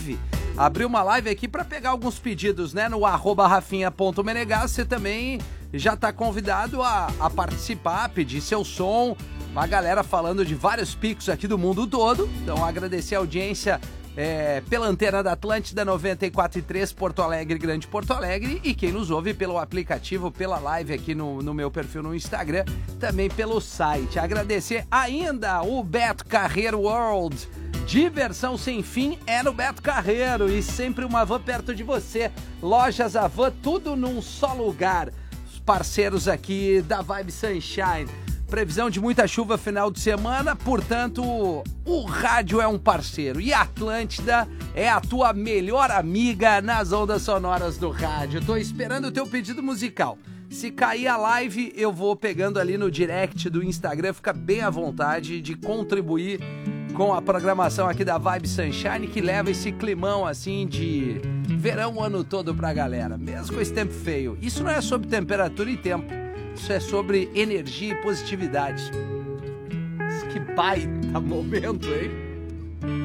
live. Abri uma live aqui para pegar alguns pedidos, né? No @rafinha.menegas. Você também já tá convidado a participar, pedir seu som. Uma galera falando de vários picos aqui do mundo todo. Então, agradecer a audiência pela antena da Atlântida 94.3 Porto Alegre, Grande Porto Alegre, e quem nos ouve pelo aplicativo, pela live aqui no meu perfil no Instagram, também pelo site. Agradecer ainda o Beto Carreiro World. Diversão sem fim é no Beto Carreiro e sempre uma van perto de você. Lojas Avan, tudo num só lugar. Os parceiros aqui da Vibe Sunshine. Previsão de muita chuva final de semana, portanto, o rádio é um parceiro. E a Atlântida é a tua melhor amiga nas ondas sonoras do rádio. Tô esperando o teu pedido musical. Se cair a live, eu vou pegando ali no direct do Instagram. Fica bem à vontade de contribuir com a programação aqui da Vibe Sunshine, que leva esse climão assim de verão o ano todo pra galera, mesmo com esse tempo feio. Isso não é sobre temperatura e tempo. Isso é sobre energia e positividade. Que baita momento, hein?